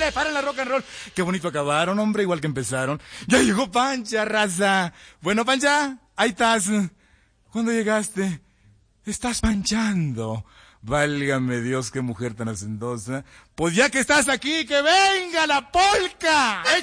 Paren la rock and roll. Qué bonito acabaron, hombre, igual que empezaron. Ya llegó Pancha, raza. Bueno, Pancha, ahí estás. ¿Cuándo llegaste? Estás panchando. Válgame Dios, qué mujer tan hacendosa. Pues ya que estás aquí, que venga la polca.